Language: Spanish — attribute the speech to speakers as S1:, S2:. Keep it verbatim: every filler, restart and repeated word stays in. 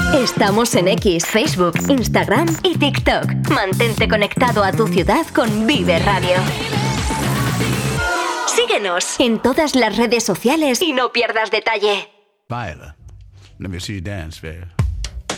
S1: Estamos en X, Facebook, Instagram y TikTok. Mantente conectado a tu ciudad con Vive Radio. Síguenos en todas las redes sociales y no pierdas detalle.
S2: Viola, let me see you dance, baby.